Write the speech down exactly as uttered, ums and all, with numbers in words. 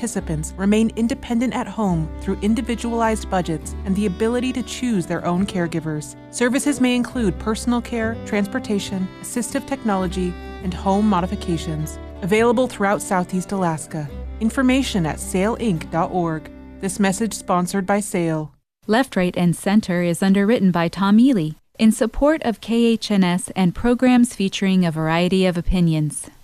participants remain independent at home through individualized budgets and the ability to choose their own caregivers. Services may include personal care, transportation, assistive technology, and home modifications. Available throughout Southeast Alaska. Information at sail inc dot org. This message sponsored by SAIL. Left, Right, and Center is underwritten by Tom Ely in support of K H N S and programs featuring a variety of opinions.